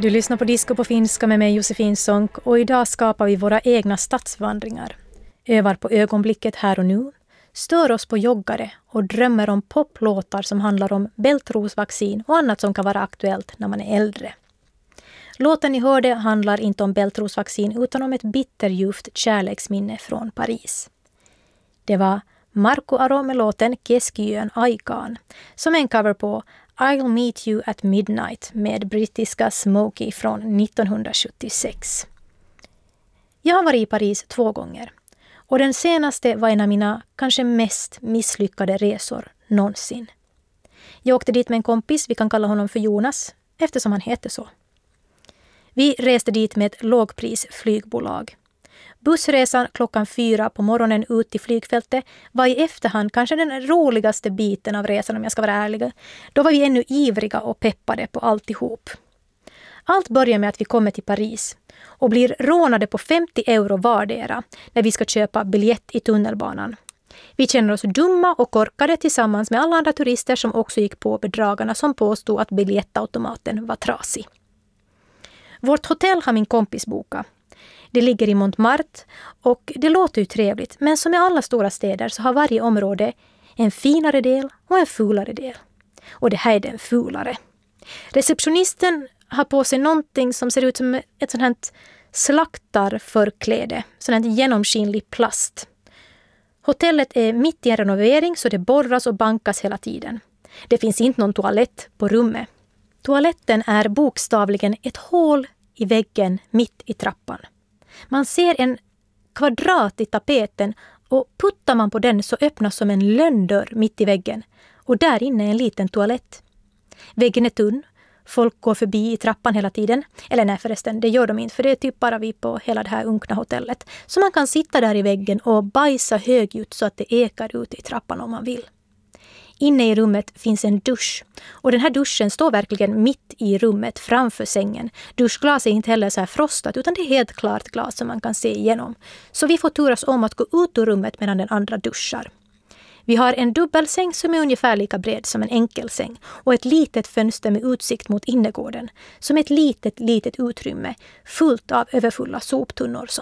Du lyssnar på Disco på finska med mig Josefin Sonck och idag skapar vi våra egna stadsvandringar. Övar på ögonblicket här och nu, stör oss på joggare och drömmer om poplåtar som handlar om bältrosvaccin och annat som kan vara aktuellt när man är äldre. Låten ni hörde handlar inte om bältrosvaccin utan om ett bitterljuvt kärleksminne från Paris. Det var Marco Aro med låten Keskiyön aikaan som en cover på I'll Meet You at Midnight med brittiska Smokey från 1976. Jag har varit i Paris 2 gånger och den senaste var en av mina kanske mest misslyckade resor någonsin. Jag åkte dit med en kompis, vi kan kalla honom för Jonas eftersom han heter så. Vi reste dit med ett lågprisflygbolag. Bussresan 4:00 på morgonen ut till flygfältet var i efterhand kanske den roligaste biten av resan om jag ska vara ärlig. Då var vi ännu ivriga och peppade på alltihop. Allt börjar med att vi kommer till Paris och blir rånade på 50 euro vardera när vi ska köpa biljett i tunnelbanan. Vi känner oss dumma och korkade tillsammans med alla andra turister som också gick på bedragarna som påstod att biljettautomaten var trasig. Vårt hotell har min kompis bokat. Det ligger i Montmartre och det låter ju trevligt, men som i alla stora städer så har varje område en finare del och en fulare del. Och det här är den fulare. Receptionisten har på sig någonting som ser ut som ett sånt här slaktarförkläde, sånt här genomskinlig plast. Hotellet är mitt i en renovering så det borras och bankas hela tiden. Det finns inte någon toalett på rummet. Toaletten är bokstavligen ett hål i väggen mitt i trappan. Man ser en kvadrat i tapeten och puttar man på den så öppnas som en lönndörr mitt i väggen. Och där inne är en liten toalett. Väggen är tunn. Folk går förbi i trappan hela tiden. Eller nej förresten, det gör de inte för det är typ bara vi på hela det här unkna hotellet. Så man kan sitta där i väggen och bajsa högljutt så att det ekar ut i trappan om man vill. Inne i rummet finns en dusch och den här duschen står verkligen mitt i rummet framför sängen. Duschglas är inte heller så här frostat utan det är helt klart glas som man kan se igenom. Så vi får turas om att gå ut ur rummet medan den andra duschar. Vi har en dubbelsäng som är ungefär lika bred som en enkelsäng och ett litet fönster med utsikt mot innergården som ett litet utrymme fullt av överfulla soptunnor som